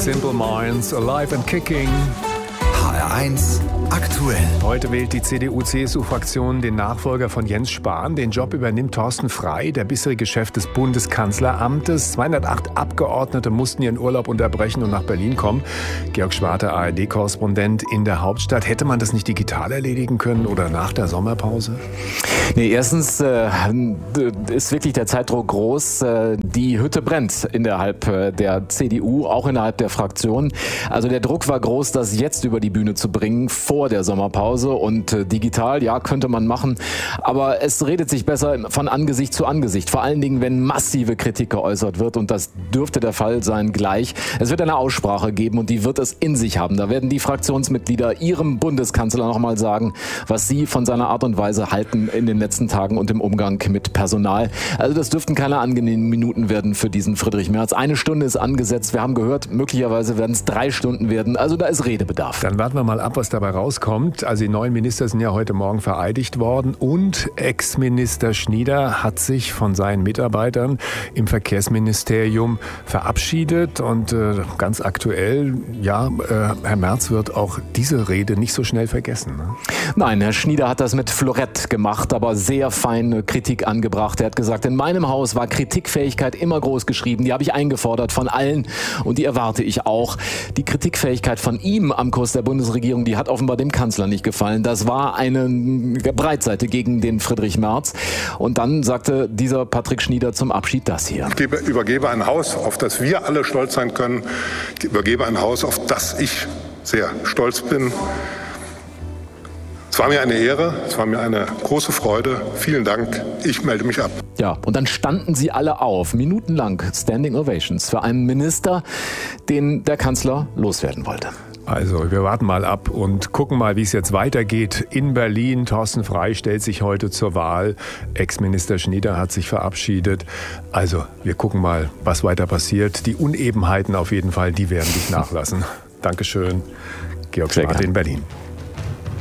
Simple Minds, Alive and Kicking. HR1 aktuell. Heute wählt die CDU-CSU-Fraktion den Nachfolger von Jens Spahn. Den Job übernimmt Thorsten Frey, der bisherige Chef des Bundeskanzleramtes. 208 Abgeordnete mussten ihren Urlaub unterbrechen und nach Berlin kommen. Georg Schwarte, ARD-Korrespondent in der Hauptstadt. Hätte man das nicht digital erledigen können oder nach der Sommerpause? Nee, erstens ist wirklich der Zeitdruck groß. Die Hütte brennt innerhalb der CDU, auch innerhalb der Fraktion. Also der Druck war groß, das jetzt über die Bühne zu bringen, vor der Sommerpause. Und digital, ja, könnte man machen. Aber es redet sich besser von Angesicht zu Angesicht. Vor allen Dingen, wenn massive Kritik geäußert wird. Und das dürfte der Fall sein gleich. Es wird eine Aussprache geben und die wird es in sich haben. Da werden die Fraktionsmitglieder ihrem Bundeskanzler nochmal sagen, was sie von seiner Art und Weise halten in den letzten Tagen und im Umgang mit Personal. Also das dürften keine angenehmen Minuten werden für diesen Friedrich Merz. 1 Stunde ist angesetzt. Wir haben gehört, möglicherweise werden es 3 Stunden werden. Also da ist Redebedarf. Dann warten wir mal ab, was dabei rauskommt. Also die neuen Minister sind ja heute Morgen vereidigt worden und Ex-Minister Schnieder hat sich von seinen Mitarbeitern im Verkehrsministerium verabschiedet und ganz aktuell, ja, Herr Merz wird auch diese Rede nicht so schnell vergessen. Ne? Nein, Herr Schnieder hat das mit Florett gemacht, aber sehr feine Kritik angebracht. Er hat gesagt, in meinem Haus war Kritikfähigkeit immer groß geschrieben. Die habe ich eingefordert von allen und die erwarte ich auch. Die Kritikfähigkeit von ihm am Kurs der Bundesregierung, die hat offenbar dem Kanzler nicht gefallen. Das war eine Breitseite gegen den Friedrich Merz. Und dann sagte dieser Patrick Schnieder zum Abschied das hier. Ich übergebe ein Haus, auf das wir alle stolz sein können. Ich übergebe ein Haus, auf das ich sehr stolz bin. Es war mir eine Ehre, es war mir eine große Freude. Vielen Dank, ich melde mich ab. Ja, und dann standen sie alle auf, minutenlang, Standing Ovations, für einen Minister, den der Kanzler loswerden wollte. Also, wir warten mal ab und gucken mal, wie es jetzt weitergeht. In Berlin, Thorsten Frey stellt sich heute zur Wahl. Ex-Minister Schnieder hat sich verabschiedet. Also, wir gucken mal, was weiter passiert. Die Unebenheiten auf jeden Fall, die werden nicht nachlassen. Dankeschön, Georg Schwarte in Berlin.